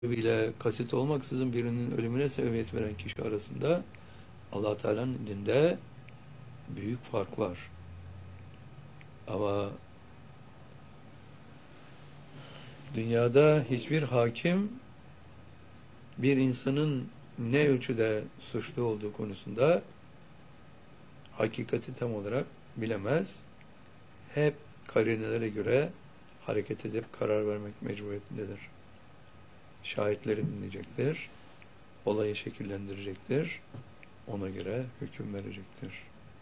ile kasıt olmaksızın birinin ölümüne sebebiyet veren kişi arasında Allah Teala'nın indinde büyük fark var. Ama dünyada hiçbir hakim bir insanın ne ölçüde suçlu olduğu konusunda hakikati tam olarak bilemez. Hep karinelere göre hareket edip karar vermek mecburiyetindedir. Şahitleri dinleyecektir, olayı şekillendirecektir, ona göre hüküm verecektir.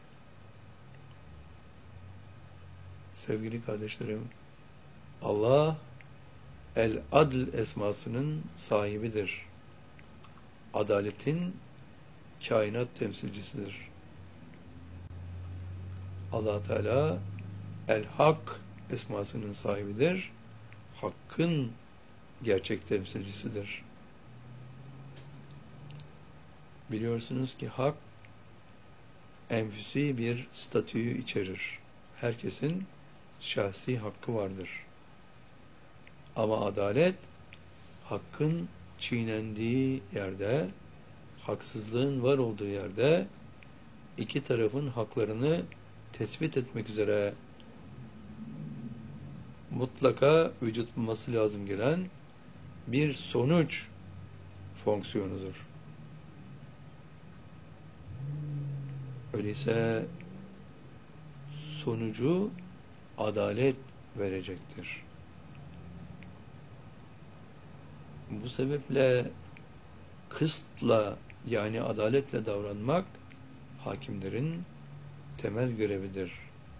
Sevgili kardeşlerim, Allah El-Adl esmasının sahibidir. Adaletin kainat temsilcisidir. Allah Teala El-Hak esmasının sahibidir. Hakkın gerçek temsilcisidir. Biliyorsunuz ki hak enfüsi bir statüyü içerir. Herkesin şahsi hakkı vardır. Ama adalet, hakkın çiğnendiği yerde, haksızlığın var olduğu yerde, iki tarafın haklarını tespit etmek üzere mutlaka vücut bulması lazım gelen bir sonuç fonksiyonudur. Öyleyse sonucu adalet verecektir. Bu sebeple kıstla yani adaletle davranmak hakimlerin temel görevidir.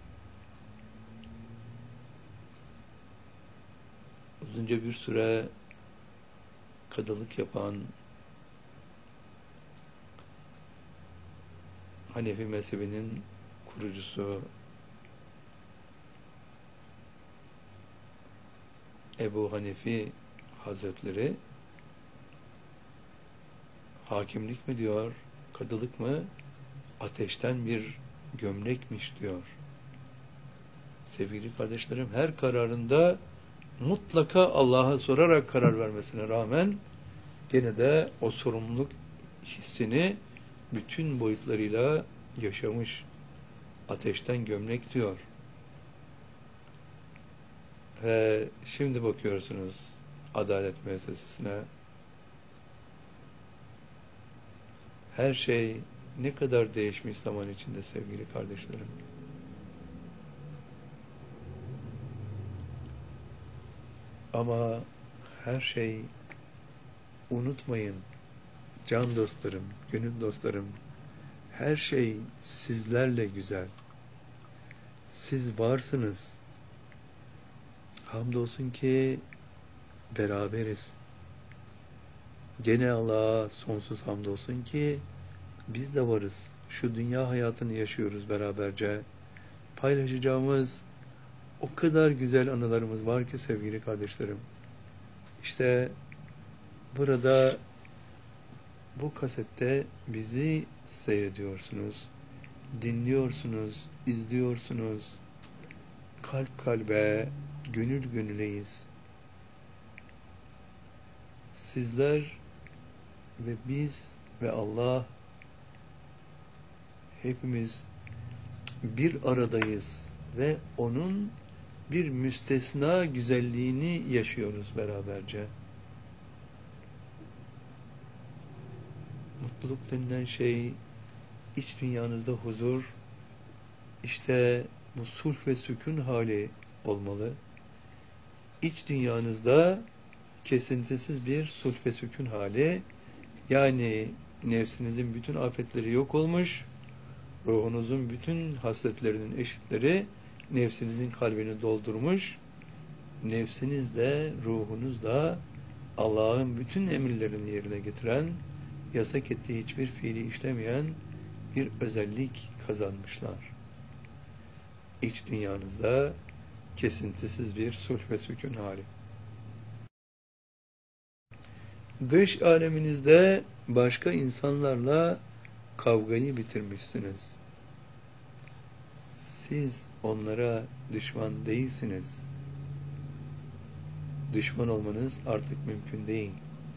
Uzunca bir süre kadılık yapan Hanefi mezhebinin kurucusu Ebu Hanife Hazretleri hakimlik mi diyor, kadılık mı, ateşten bir gömlekmiş diyor. Sevgili kardeşlerim, her kararında mutlaka Allah'a sorarak karar vermesine rağmen gene de o sorumluluk hissini bütün boyutlarıyla yaşamış. Ateşten gömlek diyor. Ve şimdi bakıyorsunuz adalet müessesesine. Her şey ne kadar değişmiş zaman içinde sevgili kardeşlerim. Ama her şey, unutmayın can dostlarım, gönül dostlarım, her şey sizlerle güzel. Siz varsınız. Hamdolsun ki beraberiz. Gene Allah'a sonsuz hamdolsun ki biz de varız. Şu dünya hayatını yaşıyoruz beraberce. Paylaşacağımız o kadar güzel anılarımız var ki sevgili kardeşlerim. İşte burada bu kasette bizi seyrediyorsunuz, dinliyorsunuz, izliyorsunuz. Kalp kalbe, gönül gönüleyiz. Sizler ve biz ve Allah hepimiz bir aradayız ve onun bir müstesna güzelliğini yaşıyoruz beraberce. Mutluluk denilen şey, iç dünyanızda huzur, işte bu sulh ve sükun hali olmalı. İç dünyanızda kesintisiz bir sulh ve sükun hali, yani nefsinizin bütün afetleri yok olmuş, ruhunuzun bütün hasletlerinin eşitleri nefsinizin kalbini doldurmuş, nefsiniz de ruhunuz da Allah'ın bütün emirlerini yerine getiren, yasak ettiği hiçbir fiili işlemeyen bir özellik kazanmışlar. İç dünyanızda kesintisiz bir sulh ve sükun hali. Dış aleminizde başka insanlarla kavgayı bitirmişsiniz. Siz onlara düşman değilsiniz. Düşman olmanız artık mümkün değil.